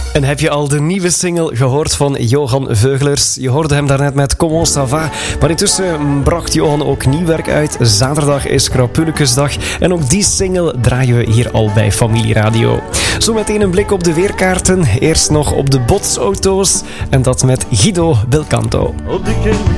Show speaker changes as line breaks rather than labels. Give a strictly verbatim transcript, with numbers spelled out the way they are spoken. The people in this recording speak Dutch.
En heb je al de nieuwe single gehoord van Johan Veuglers? Je hoorde hem daarnet met Comment ça va? Maar intussen bracht Johan ook nieuw werk uit. Zaterdag is Krapulicusdag. En ook die single draaien we hier al bij Familie Radio. Zometeen een blik op de weerkaarten. Eerst nog op de botsauto's. En dat met Guido Belcanto.
Op de